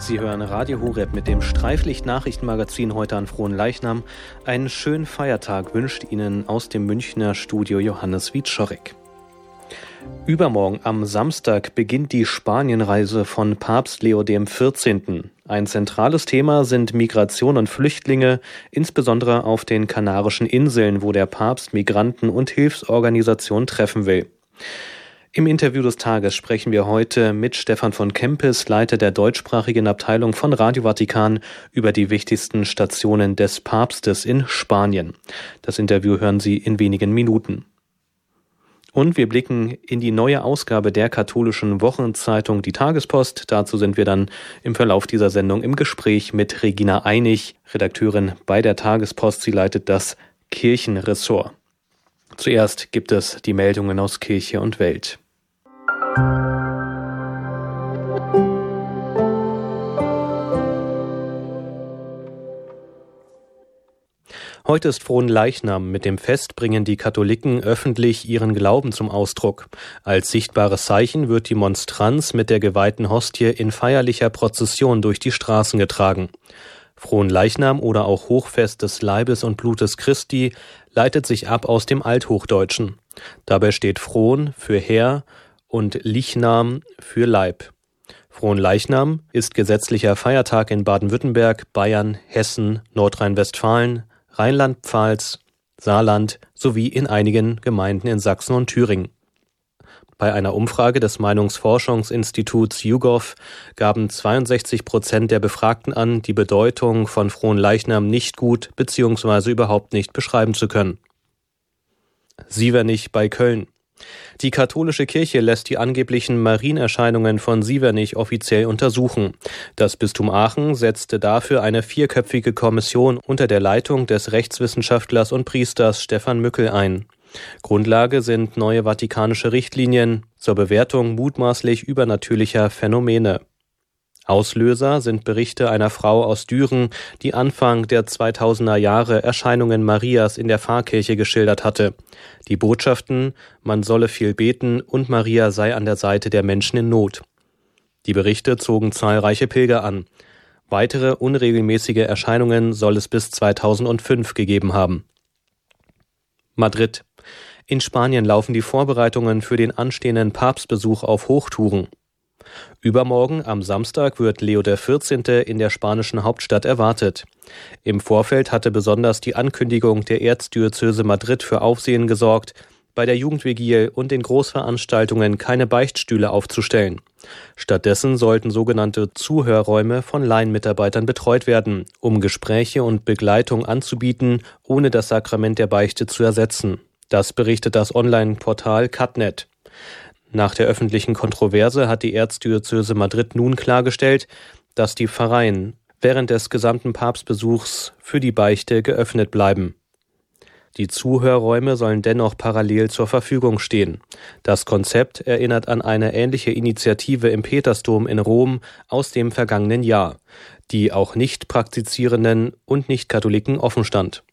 Sie hören Radio Horeb mit dem Streiflicht-Nachrichtenmagazin heute an Frohnleichnam. Einen schönen Feiertag wünscht Ihnen aus dem Münchner Studio Johannes Wietschorek. Übermorgen am Samstag beginnt die Spanienreise von Papst Leo XIV. Ein zentrales Thema sind Migration und Flüchtlinge, insbesondere auf den Kanarischen Inseln, wo der Papst Migranten und Hilfsorganisationen treffen will. Im Interview des Tages sprechen wir heute mit Stefan von Kempis, Leiter der deutschsprachigen Abteilung von Radio Vatikan, über die wichtigsten Stationen des Papstes in Spanien. Das Interview hören Sie in wenigen Minuten. Und wir blicken in die neue Ausgabe der katholischen Wochenzeitung Die Tagespost. Dazu sind wir dann im Verlauf dieser Sendung im Gespräch mit Regina Einig, Redakteurin bei der Tagespost. Sie leitet das Kirchenressort. Zuerst gibt es die Meldungen aus Kirche und Welt. Heute ist Frohnleichnam. Mit dem Fest bringen die Katholiken öffentlich ihren Glauben zum Ausdruck. Als sichtbares Zeichen wird die Monstranz mit der geweihten Hostie in feierlicher Prozession durch die Straßen getragen. Frohnleichnam oder auch Hochfest des Leibes und Blutes Christi leitet sich ab aus dem Althochdeutschen. Dabei steht Frohn für Herr und Lichnam für Leib. Frohnleichnam ist gesetzlicher Feiertag in Baden-Württemberg, Bayern, Hessen, Nordrhein-Westfalen, Rheinland-Pfalz, Saarland sowie in einigen Gemeinden in Sachsen und Thüringen. Bei einer Umfrage des Meinungsforschungsinstituts YouGov gaben 62% der Befragten an, die Bedeutung von Frohnleichnam nicht gut bzw. überhaupt nicht beschreiben zu können. Sievernich bei Köln. Die katholische Kirche lässt die angeblichen Marienerscheinungen von Sievernich offiziell untersuchen. Das Bistum Aachen setzte dafür eine 4-köpfige Kommission unter der Leitung des Rechtswissenschaftlers und Priesters Stefan Mückel ein. Grundlage sind neue vatikanische Richtlinien zur Bewertung mutmaßlich übernatürlicher Phänomene. Auslöser sind Berichte einer Frau aus Düren, die Anfang der 2000er Jahre Erscheinungen Marias in der Pfarrkirche geschildert hatte. Die Botschaften, man solle viel beten und Maria sei an der Seite der Menschen in Not. Die Berichte zogen zahlreiche Pilger an. Weitere unregelmäßige Erscheinungen soll es bis 2005 gegeben haben. Madrid. In Spanien laufen die Vorbereitungen für den anstehenden Papstbesuch auf Hochtouren. Übermorgen am Samstag wird Leo XIV. In der spanischen Hauptstadt erwartet. Im Vorfeld hatte besonders die Ankündigung der Erzdiözese Madrid für Aufsehen gesorgt, bei der Jugendvigilie und den Großveranstaltungen keine Beichtstühle aufzustellen. Stattdessen sollten sogenannte Zuhörräume von Laienmitarbeitern betreut werden, um Gespräche und Begleitung anzubieten, ohne das Sakrament der Beichte zu ersetzen. Das berichtet das Online-Portal Catnet. Nach der öffentlichen Kontroverse hat die Erzdiözese Madrid nun klargestellt, dass die Pfarreien während des gesamten Papstbesuchs für die Beichte geöffnet bleiben. Die Zuhörräume sollen dennoch parallel zur Verfügung stehen. Das Konzept erinnert an eine ähnliche Initiative im Petersdom in Rom aus dem vergangenen Jahr, die auch Nicht-Praktizierenden und Nicht-Katholiken offenstand.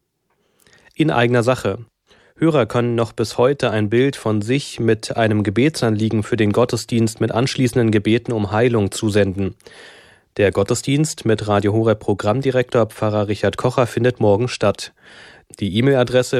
In eigener Sache. Hörer können noch bis heute ein Bild von sich mit einem Gebetsanliegen für den Gottesdienst mit anschließenden Gebeten um Heilung zusenden. Der Gottesdienst mit Radio Horeb Programmdirektor Pfarrer Richard Kocher findet morgen statt. Die E-Mail-Adresse